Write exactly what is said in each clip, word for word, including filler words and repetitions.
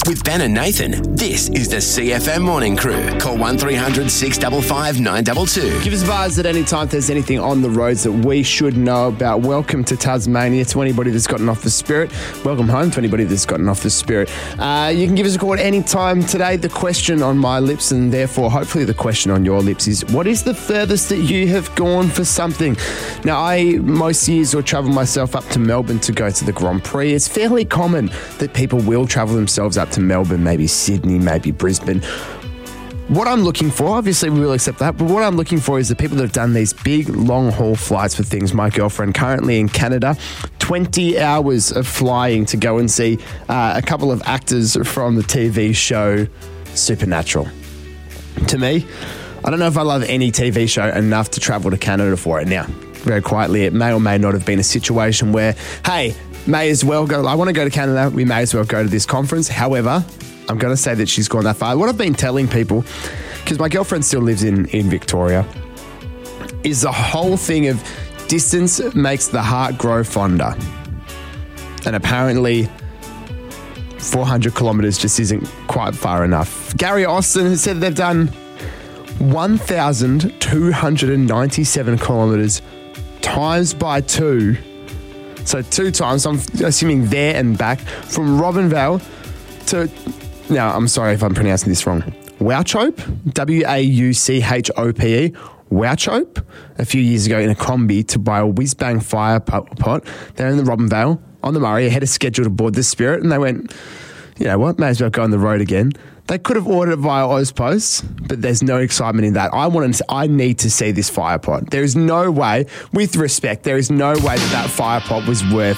With Ben and Nathan, this is the C F M Morning Crew. Call one three hundred six five five nine two two. Give us a buzz at any time if there's anything on the roads that we should know about. Welcome to Tasmania. To anybody that's gotten off the spirit, welcome home to anybody that's gotten off the spirit. Uh, you can give us a call at any time today. The question on my lips, and therefore hopefully the question on your lips, is what is the furthest that you have gone for something? Now, I most years will travel myself up to Melbourne to go to the Grand Prix. It's fairly common that people will travel themselves up to Melbourne, maybe Sydney, maybe Brisbane. What I'm looking for, obviously we will accept that, but what I'm looking for is the people that have done these big long haul flights for things. My girlfriend currently in Canada, twenty hours of flying to go and see uh, a couple of actors from the T V show Supernatural. To me, I don't know if I love any T V show enough to travel to Canada for it. Now, very quietly, it may or may not have been a situation where, hey, may as well go, I want to go to Canada, we may as well go to this conference. However, I'm going to say that she's gone that far. What I've been telling people, because my girlfriend still lives in, in Victoria, is the whole thing of distance makes the heart grow fonder. And apparently, four hundred kilometres just isn't quite far enough. Gary Austin has said they've done one thousand two hundred ninety-seven kilometres times by two. So two times, I'm assuming there and back, from Robinvale to... Now, I'm sorry if I'm pronouncing this wrong. Wauchope, W A U C H O P E, Wauchope, a few years ago in a combi to buy a whiz-bang fire pot. They're in the Robinvale on the Murray, ahead of schedule to board the Spirit, and they went, you know what, may as well go on the road again. They could have ordered it via AusPost, but there's no excitement in that. I want to. I need to see this fire pot. There is no way, with respect, there is no way that that fire pot was worth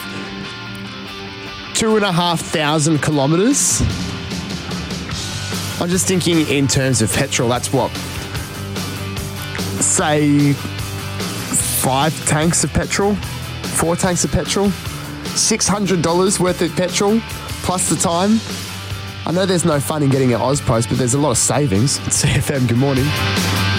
two and a half thousand kilometres. I'm just thinking in terms of petrol, that's what, say, five tanks of petrol, four tanks of petrol, six hundred dollars worth of petrol, plus the time. I know there's no fun in getting an AusPost, but there's a lot of savings. C F M, good morning.